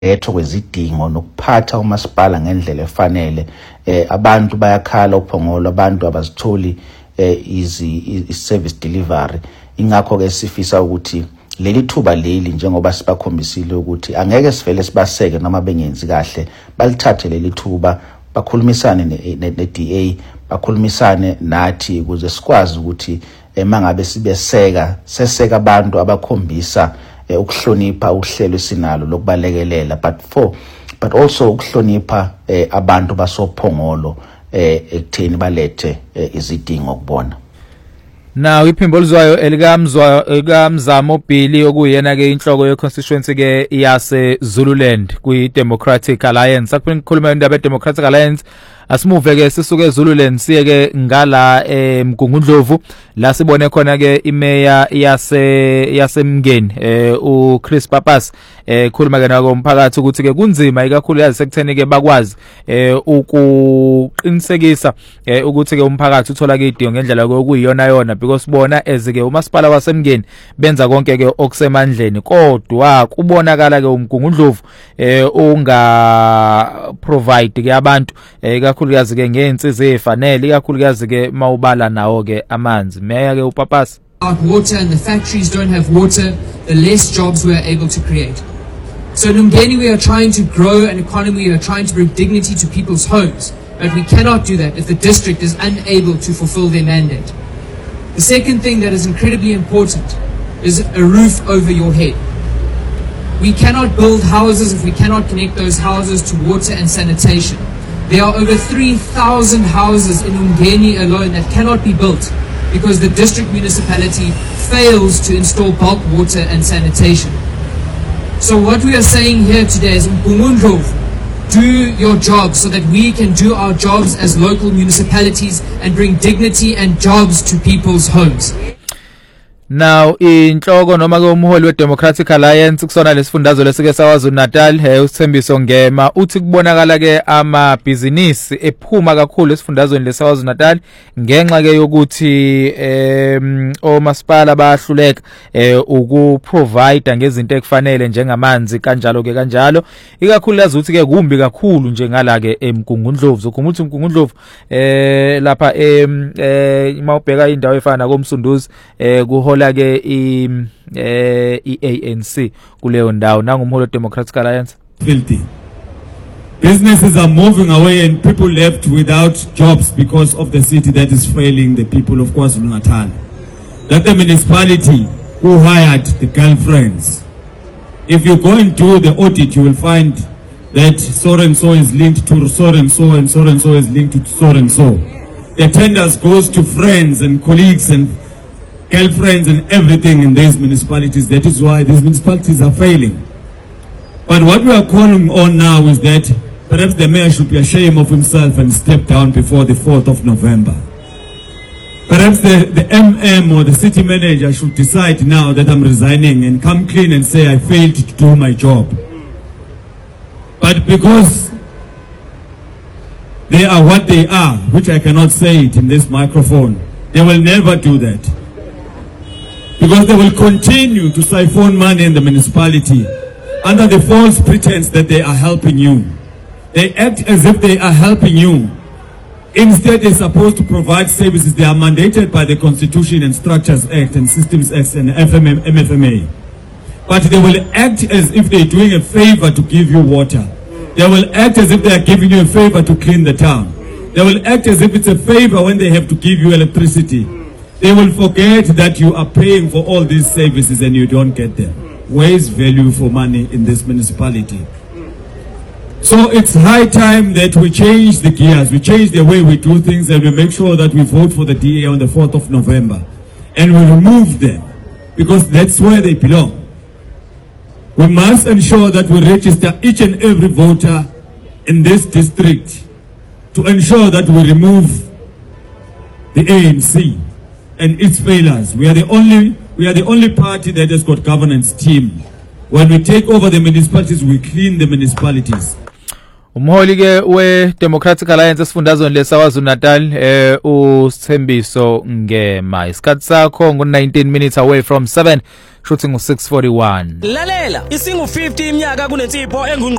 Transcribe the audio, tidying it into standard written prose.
etho kwezidingo nokuphatha umasipala ngendlela efanele. Abantu bayakhala uphongolo, abantu abazitholi service delivery. Ingakho ke sifisa ukuthi leli thuba leli njengoba sibakhombisile ukuthi angeke sivele sibaseke noma bengenzi kahle, balithathe leli thuba bakhulumisane ne-DA, bakhulumisane nathi ukuze sikwazi ukuthi mangabe seseka abantu abakhombisa ukuhlonipha uhlelo sinalo lokubalekelela, but also ukuhlonipha abantu basophongolo ekutheni balethe izidingo kubona. Now iphimbo lizwayo elikamzamo Bhili okuyena ke inhloko ye constituency ke yase Zululand kwi Democratic Alliance. Akuphinde ngikhuluma indaba ye Democratic Alliance, asimuve ke sisuke eZululand siye ke ngala eMgungundlovu la sibone khona ke imeya yasemngeni uChris Pappas khuluma ke nako umphakathi ukuthi ke kunzima ikakhulu yazi sekutheni ke bakwazi ukuqinisekisa ukuthi ke umphakathi uthola ke idingo ngendlela okuyiyona yona, because bona ezike umasipala wasemngeni benza konke ke okusemandleni, kodwa kubonakala ke uMgungundlovu unga provide ke abantu ikakhulukazi ke ngeensiza ezifanele, ikakhulukazi ke mawubala nawo ke amanzi. Meya ke uPappas, water and the factories don't have water, the less jobs we are able to create. So in Umgeni we are trying to grow an economy, we are trying to bring dignity to people's homes, but we cannot do that if the district is unable to fulfill their mandate. The second thing that is incredibly important is a roof over your head. We cannot build houses if we cannot connect those houses to water and sanitation. There are over 3,000 houses in Umgeni alone that cannot be built because the district municipality fails to install bulk water and sanitation. So what we are saying here today is, Mgungundlovu, do your job so that we can do our jobs as local municipalities and bring dignity and jobs to people's homes. Now inhloko noma ke umholi we Democratic Alliance kusona lesifundazwe lesike sawaZulu Natal uSithembiso Ngema uthi kubonakala ke amabhizinisi ephuma kakhulu esifundazweni lesawaZulu Natal ngenxa ke yokuthi omasipala bayahluleka ukuprovide ngezinto ekufanele njengamanzi kanjalo ke kanjalo, ikakhulu lazi ukuthi ke kumbi kakhulu njengala ke eMgungundlovu. Zokuthi uMgungundlovu lapha mawubheka indawo efana koMsunduzi kuhola ke ANC kuleyo ndawo nangumholo Democratic Alliance. Filthy. Businesses are moving away and people left without jobs because of the city that is failing the people of KwaZulu-Natal. That the municipality who hired the girlfriends. If you go and do the audit, you will find that so and so is linked to so and so and so and so is linked to so and so. The tenders goes to friends and colleagues and girlfriends and everything in these municipalities. That is why these municipalities are failing. But what we are calling on now is that perhaps the mayor should be ashamed of himself and step down before the 4th of November. Perhaps the MM or the city manager should decide now that I'm resigning and come clean and say I failed to do my job. But because they are what they are, which I cannot say it in this microphone, they will never do that. Because they will continue to siphon money in the municipality under the false pretense that they are helping you. They act as if they are helping you. Instead, they're supposed to provide services. They are mandated by the Constitution and Structures Act and Systems Act and MFMA. But they will act as if they're doing a favor to give you water. They will act as if they are giving you a favor to clean the town. They will act as if it's a favor when they have to give you electricity. They will forget that you are paying for all these services and you don't get them. Where is value for money in this municipality? So it's high time that we change the gears, we change the way we do things, and we make sure that we vote for the DA on the 4th of November. And we remove them, because that's where they belong. We must ensure that we register each and every voter in this district to ensure that we remove the ANC and its failures. We are the only party that has got governance team. When we take over the municipalities, we clean the municipalities. Umholi ke we Democratic Alliance esifundazweni leSwaZulu Natal uSthembiso Ngema. Isikhathi sakho ngo-19 minutes away from 7 shooting u641. Lalela isingu 50 iminyaka kunensipho